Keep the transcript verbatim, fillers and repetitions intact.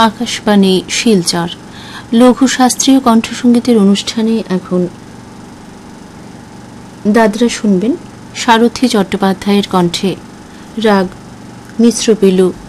আকাশবাণী শিলচর লঘু শাস্ত্রীয় কণ্ঠসঙ্গীতের অনুষ্ঠানে এখন দাদরা শুনবেন সারথী চট্টোপাধ্যায়ের কণ্ঠে রাগ মিশ্র পিলু